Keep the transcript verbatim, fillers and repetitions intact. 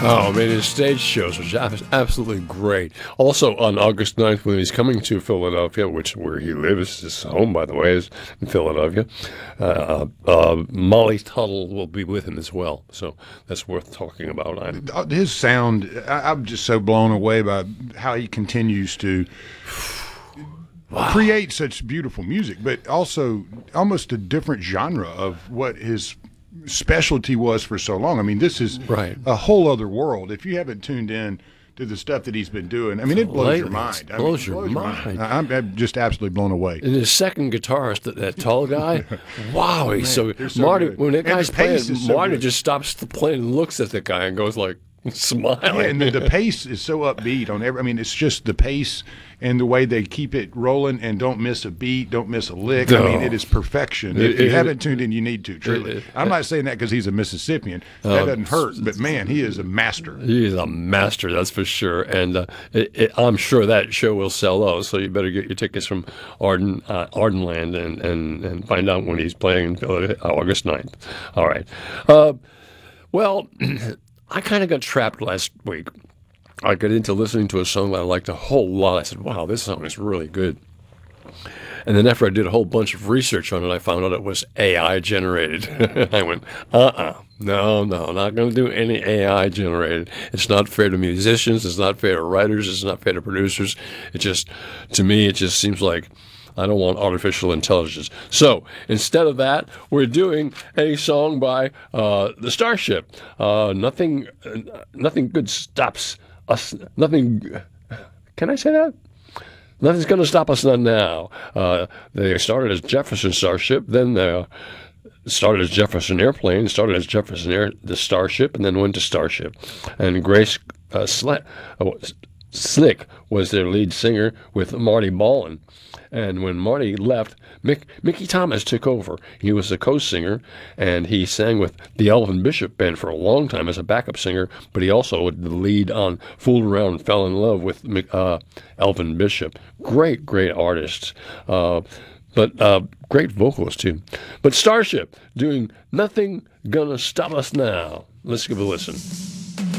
Oh, man, his stage shows are ab- absolutely great. Also, on August ninth, when he's coming to Philadelphia, which where he lives, his home, by the way, is in Philadelphia, uh, uh, Molly Tuttle will be with him as well. So that's worth talking about. I'm, His sound, I, I'm just so blown away by how he continues to wow. create such beautiful music, but also almost a different genre of what his specialty was for so long. I mean, this is right. a whole other world. If you haven't tuned in to the stuff that he's been doing, I mean, it blows your mind. It blows, I mean, your, it blows mind. your mind. I'm, I'm just absolutely blown away. And his second guitarist, that, that tall guy, wow, he's Man, so, so Marty. good. When that And guy's the pace playing, is so Marty good. just stops the playing and looks at the guy and goes like, smiling. Yeah, and the, the pace is so upbeat on every. I mean, it's just the pace and the way they keep it rolling and don't miss a beat, don't miss a lick. No. I mean, it is perfection. It- if you it- haven't tuned in, you need to. Truly, it- it- I'm not saying that because he's a Mississippian. That doesn't hurt, but man, he is a master. He's a master, that's for sure. And uh, it, it, I'm sure that show will sell out. So you better get your tickets from Arden, uh, Ardenland and, and, and find out when he's playing in Philadelphia, August ninth. All right. Uh, well, I kind of got trapped last week. I got into listening to a song that I liked a whole lot. I said, wow, this song is really good. And then after I did a whole bunch of research on it, I found out it was A I generated. I went, uh-uh, no, no, not going to do any A I generated. It's not fair to musicians. It's not fair to writers. It's not fair to producers. It just, to me, it just seems like I don't want artificial intelligence. So instead of that, we're doing a song by uh, the Starship. Uh, nothing, uh, nothing good stops us. Nothing. Can I say that? Nothing's going to stop us now. Uh, they started as Jefferson Starship, then they started as Jefferson Airplane, started as Jefferson Air, the Starship, and then went to Starship. And Grace uh, Sle- uh, Slick was their lead singer with Marty Ballin. And when Marty left, Mick, Mickey Thomas took over. He was a co-singer, and he sang with the Elvin Bishop Band for a long time as a backup singer, but he also was the lead on Fooled Around and Fell in Love with uh, Elvin Bishop. Great, great artists, uh, but uh, great vocalist too. But Starship doing Nothing Gonna Stop Us Now. Let's give it a listen.